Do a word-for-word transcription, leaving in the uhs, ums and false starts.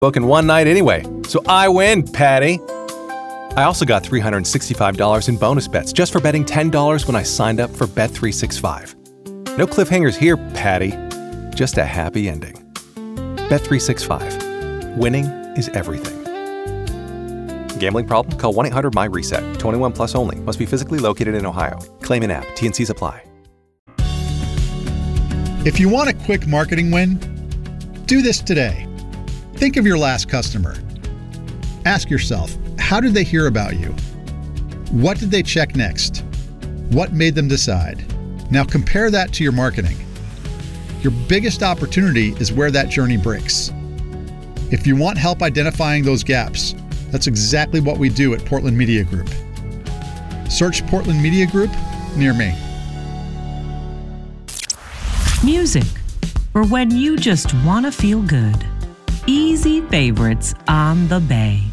book in one night anyway. So I win, Patty. I also got three hundred sixty-five dollars in bonus bets just for betting ten dollars when I signed up for Bet three sixty-five. No cliffhangers here, Patty. Just a happy ending. Bet three sixty-five. Winning is everything. Gambling problem? Call one eight hundred my reset. twenty-one plus only. Must be physically located in Ohio. Claim in app. T N Cs apply. If you want a quick marketing win, do this today. Think of your last customer. Ask yourself, how did they hear about you? What did they check next? What made them decide? Now compare that to your marketing. Your biggest opportunity is where that journey breaks. If you want help identifying those gaps, that's exactly what we do at Portland Media Group. Search Portland Media Group near me. Music, or when you just want to feel good. Easy favorites on the Bay.